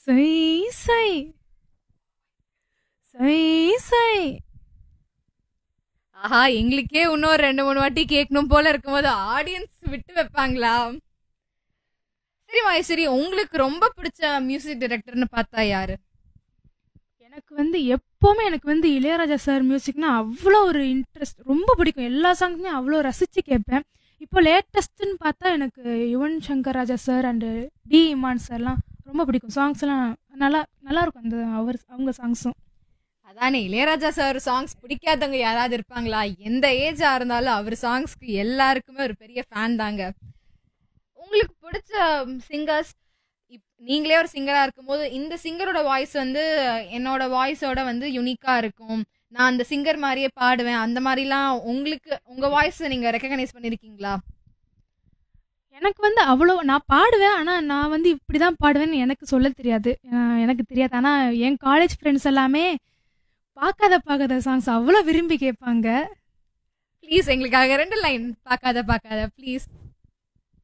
சை சை சை சை. ஆஹா, எங்களுக்கே இன்னும் 2-3 வாட்டி கேட்கணும் போல இருக்கும்போது ஆடியன்ஸ் விட்டு வைப்பாங்களா? சரி மகேஸ்வரி, உங்களுக்கு ரொம்ப பிடிச்ச மியூசிக் டைரக்டர்னு பார்த்தா யாரு? எப்பவுமே எனக்கு இளையராஜா சார் மியூசிக்னா அவ்வளோ ஒரு இன்ட்ரெஸ்ட், ரொம்ப பிடிக்கும். எல்லா சாங்ஸுமே அவ்வளோ ரசித்து கேட்பேன். இப்போ லேட்டஸ்ட்டுன்னு பார்த்தா எனக்கு Yuvan Shankar Raja sir and D Imman சார்லாம் ரொம்ப பிடிக்கும். சாங்ஸ் எல்லாம் நல்லா இருக்கும். அவங்க சாங்ஸும் அதானே, இளையராஜா சார் சாங்ஸ் பிடிக்காதவங்க யாராவது இருப்பாங்களா? எந்த ஏஜா இருந்தாலும் அவர் சாங்ஸ்க்கு எல்லாருக்குமே ஒரு பெரிய ஃபேன் தாங்க. உங்களுக்கு பிடிச்ச சிங்கர்ஸ், நீங்களே ஒரு சிங்கரா இருக்கும்போது இந்த சிங்கரோட வாய்ஸ் என்னோட வாய்ஸோட யுனிக்கா இருக்கும், நான் அந்த சிங்கர் மாதிரியே பாடுவேன், அந்த மாதிரிலாம் உங்களுக்கு உங்க வாய்ஸ் நீங்க ரெக்கக்னைஸ் பண்ணிருக்கீங்களா? எனக்கு அவ்வளோ நான் பாடுவேன். ஆனால் நான் இப்படி தான் பாடுவேன்னு எனக்கு சொல்ல தெரியாது. ஆனால் என் காலேஜ் ஃப்ரெண்ட்ஸ் எல்லாமே பார்க்காத சாங்ஸ் அவ்வளோ விரும்பி கேட்பாங்க. ப்ளீஸ் எங்களுக்காக 2 லைன் பார்க்காத ப்ளீஸ்.